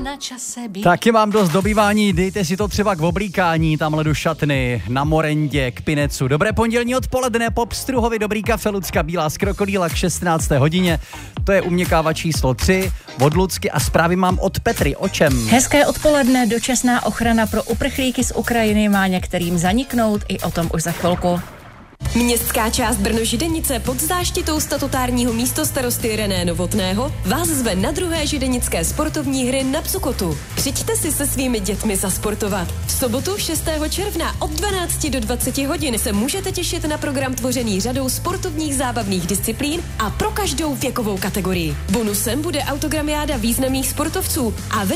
na čase být. Taky mám dost dobývání, dejte si to třeba k oblíkání, tamhle do šatny, na morendě, k Pinecu. Dobré pondělní odpoledne, po Pstruhovi dobrý kafe, Lucka Bílá z Krokodýla k 16. hodině. To je umněkáva číslo 3, od Lucky a zprávy mám od Petry. O čem? Hezké odpoledne, dočasná ochrana pro uprchlíky z Ukrajiny má některým zaniknout, i o tom už za chvilku. Městská část Brno-Židenice pod záštitou statutárního místostarosty René Novotného vás zve na 2. židenické sportovní hry na Psukotu. Přijďte si se svými dětmi zasportovat. V sobotu 6. června od 12 do 20 hodin se můžete těšit na program tvořený řadou sportovních zábavných disciplín a pro každou věkovou kategorii. Bonusem bude autogramiáda významných sportovců a